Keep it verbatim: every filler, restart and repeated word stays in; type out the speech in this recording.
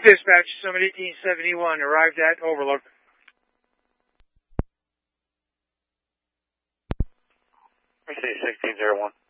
Dispatch, Summit eighteen seventy-one, arrived at Overlook. Mercedes sixteen oh one.